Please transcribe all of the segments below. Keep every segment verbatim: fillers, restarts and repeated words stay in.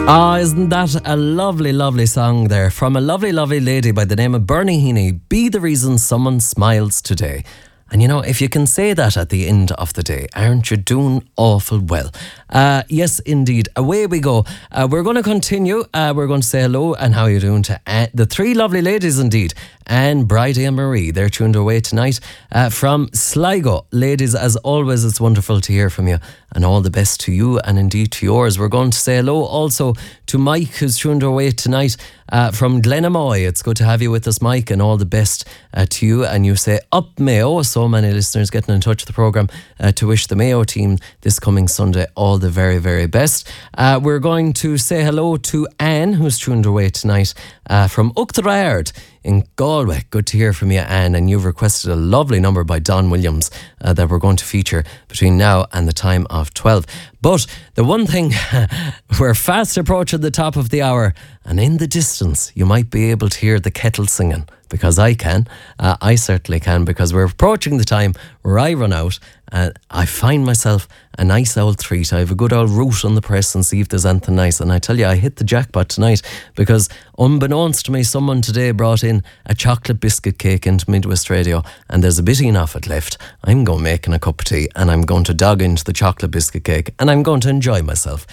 Ah, isn't that a lovely, lovely song there from a lovely, lovely lady by the name of Bernie Heaney? Be the reason someone smiles today. And you know, if you can say that at the end of the day, aren't you doing awful well? Uh, yes, indeed. Away we go. Uh, we're going to continue. Uh, we're going to say hello and how you doing to uh, the three lovely ladies indeed. Anne, Bridie and Marie. They're tuned away tonight uh, from Sligo. Ladies, as always, it's wonderful to hear from you and all the best to you and indeed to yours. We're going to say hello also to Mike, who's tuned away tonight uh, from Glenamoy. It's good to have you with us, Mike, and all the best uh, to you. And you say up Mayo. So many listeners getting in touch with the programme uh, to wish the Mayo team this coming Sunday all the very, very best. Uh, we're going to say hello to Anne, who's tuned away tonight uh, from Uachtarard in Galway. Good to hear from you, Anne, and you've requested a lovely number by Don Williams uh, that we're going to feature between now and the time of twelve. But the one thing, we're fast approaching the top of the hour, and in the distance you might be able to hear the kettle singing, because I can. Uh, I certainly can, because we're approaching the time where I run out and I find myself a nice old treat. I have a good old root on the press and see if there's anything nice. And I tell you, I hit the jackpot tonight, because unbeknownst to me, someone today brought in a chocolate biscuit cake into Midwest Radio, and there's a bit enough of it left. I'm going making a cup of tea and I'm going to dog into the chocolate biscuit cake and I'm going to enjoy myself.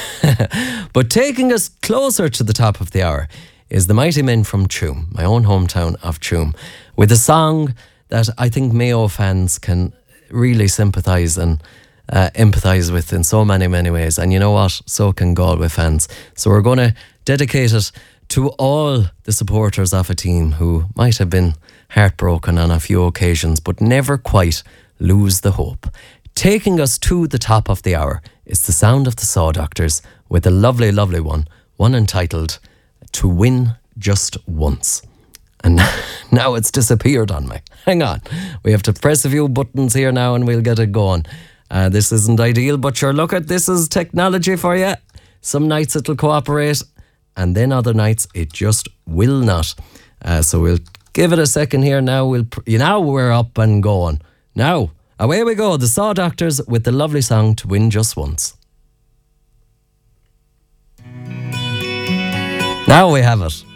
But taking us closer to the top of the hour is the Mighty Men from Tuam, my own hometown of Tuam, with a song that I think Mayo fans can really sympathise and uh, empathise with in so many, many ways. And you know what? So can Galway fans. So we're going to dedicate it to all the supporters of a team who might have been heartbroken on a few occasions, but never quite lose the hope. Taking us to the top of the hour is the sound of the Saw Doctors with a lovely, lovely one, one entitled To Win Just Once. And now it's disappeared on me. Hang on. We have to press a few buttons here now and we'll get it going. Uh, this isn't ideal, but sure, look at this is technology for you. Some nights it'll cooperate and then other nights it just will not. Uh, so we'll give it a second here now. We'll pr- you know, we're up and going. Now, away we go. The Saw Doctors with the lovely song To Win Just Once. Now we have it.